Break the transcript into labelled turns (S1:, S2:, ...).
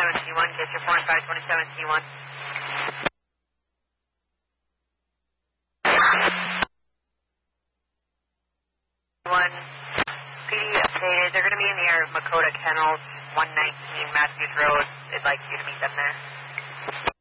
S1: T1, get your 4 and 527 T1. One, PD updated. They're going to be in the area of Makota Kennels, 119 Matthews Road. They'd like you to meet them there.